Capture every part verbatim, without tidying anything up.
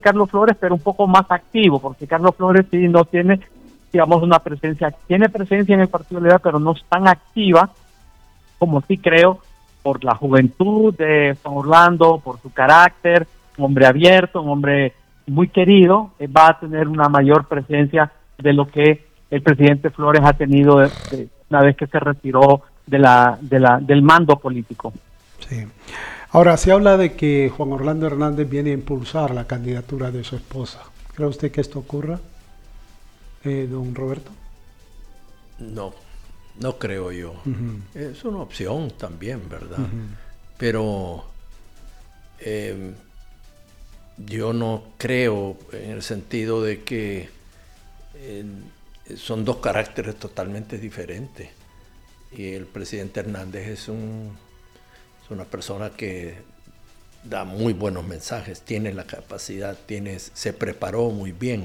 Carlos Flores, pero un poco más activo, porque Carlos Flores sí no tiene, digamos, una presencia, tiene presencia en el Partido Liberal, pero no es tan activa como sí creo, por la juventud de Juan Orlando, por su carácter, un hombre abierto, un hombre muy querido, eh, va a tener una mayor presencia de lo que el presidente Flores ha tenido de, de, una vez que se retiró de la, de la, del mando político. Sí. Ahora, se habla de que Juan Orlando Hernández viene a impulsar la candidatura de su esposa. ¿Cree usted que esto ocurra, eh, don Roberto? No, no creo yo. Uh-huh. Es una opción también, ¿verdad? Uh-huh. Pero eh, yo no creo en el sentido de que eh, son dos caracteres totalmente diferentes. Y el presidente Hernández es un... una persona que da muy buenos mensajes, tiene la capacidad, tiene, se preparó muy bien.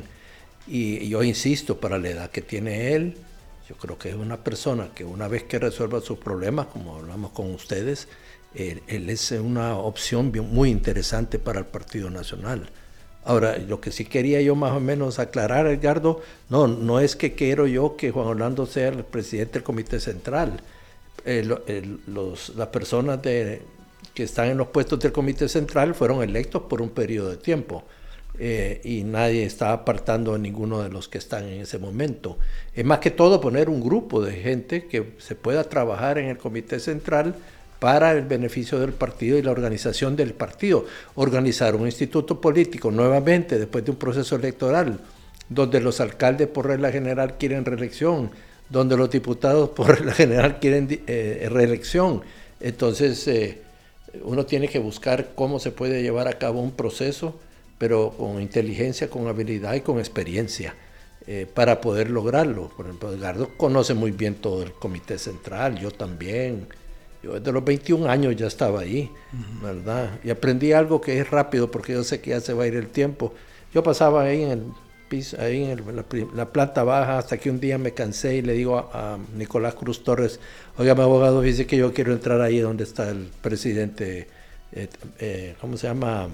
Y yo insisto, para la edad que tiene él, yo creo que es una persona que una vez que resuelva sus problemas, como hablamos con ustedes, él, él es una opción bien, muy interesante para el Partido Nacional. Ahora, lo que sí quería yo más o menos aclarar, Edgardo, no, no es que quiero yo que Juan Orlando sea el presidente del Comité Central. El, el, los, las personas de, que están en los puestos del Comité Central fueron electos por un periodo de tiempo eh, y nadie está apartando a ninguno de los que están en ese momento. Es más que todo poner un grupo de gente que se pueda trabajar en el Comité Central para el beneficio del partido y la organización del partido. Organizar un instituto político nuevamente después de un proceso electoral donde los alcaldes por regla general quieren reelección, donde los diputados por regla general quieren eh, reelección. Entonces eh, uno tiene que buscar cómo se puede llevar a cabo un proceso, pero con inteligencia, con habilidad y con experiencia eh, para poder lograrlo. Por ejemplo, Edgardo conoce muy bien todo el Comité Central, yo también. Yo desde los veintiún años ya estaba ahí, uh-huh. ¿verdad? Y aprendí algo que es rápido porque yo sé que ya se va a ir el tiempo. Yo pasaba ahí en el piso, ahí en el, la, la planta baja, hasta que un día me cansé y le digo a, a Nicolás Cruz Torres, oiga, mi abogado, dice que yo quiero entrar ahí donde está el presidente, eh, eh, ¿cómo se llama?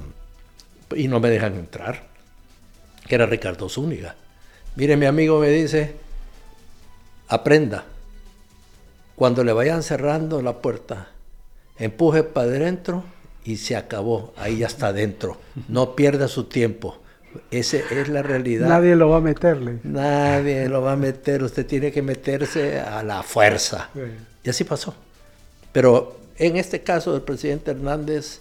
Y no me dejan entrar, que era Ricardo Zúñiga. Mire, mi amigo me dice, aprenda, cuando le vayan cerrando la puerta, empuje para adentro y se acabó, ahí ya está adentro, no pierda su tiempo. Esa es la realidad. Nadie lo va a meterle. Nadie lo va a meter, usted tiene que meterse a la fuerza. Sí. Y así pasó. Pero en este caso del presidente Hernández,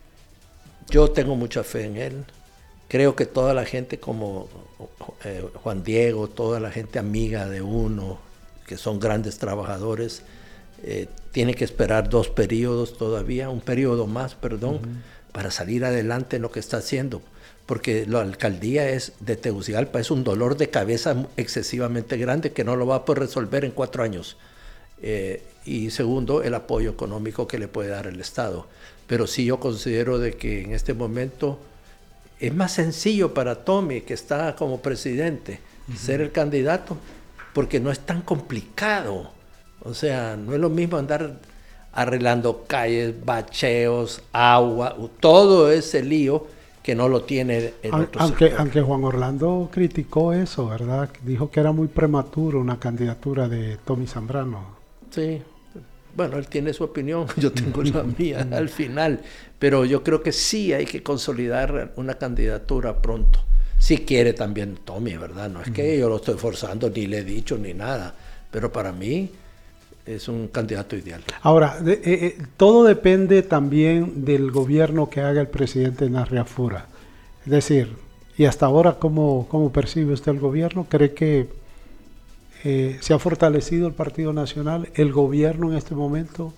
yo tengo mucha fe en él. Creo que toda la gente como eh, Juan Diego, toda la gente amiga de uno, que son grandes trabajadores, eh, tiene que esperar dos periodos todavía, un periodo más, perdón, uh-huh. para salir adelante en lo que está haciendo. Porque la alcaldía es de Tegucigalpa es un dolor de cabeza excesivamente grande que no lo va a poder resolver en cuatro años. Eh, y segundo, el apoyo económico que le puede dar el Estado. Pero sí yo considero de que en este momento es más sencillo para Tommy, que está como presidente, uh-huh. ser el candidato, porque no es tan complicado. O sea, no es lo mismo andar arreglando calles, bacheos, agua, todo ese lío que no lo tiene el otro aunque, sector. Aunque Juan Orlando criticó eso, ¿verdad? Dijo que era muy prematuro una candidatura de Tommy Zambrano. Sí, bueno, él tiene su opinión, yo tengo la mía al final, pero yo creo que sí hay que consolidar una candidatura pronto. Si quiere también Tommy, ¿verdad? No es que yo lo estoy forzando, ni le he dicho, ni nada, pero para mí es un candidato ideal. Ahora, de, eh, eh, todo depende también del gobierno que haga el presidente Narriafura. Es decir, y hasta ahora, ¿cómo, cómo percibe usted el gobierno? ¿Cree que eh, se ha fortalecido el Partido Nacional, el gobierno en este momento,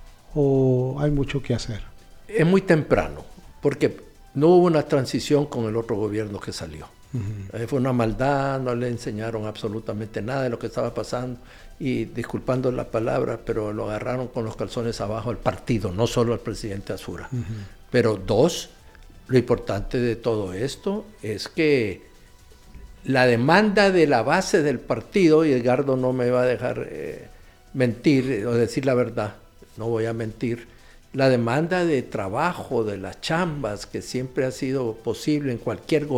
o hay mucho que hacer? Es muy temprano, porque no hubo una transición con el otro gobierno que salió. Uh-huh. Fue una maldad, no le enseñaron absolutamente nada de lo que estaba pasando. Y disculpando la palabra, pero lo agarraron con los calzones abajo al partido, no solo al presidente Azura. Uh-huh. Pero dos, lo importante de todo esto es que la demanda de la base del partido, y Edgardo no me va a dejar eh, mentir o decir la verdad, no voy a mentir, la demanda de trabajo, de las chambas, que siempre ha sido posible en cualquier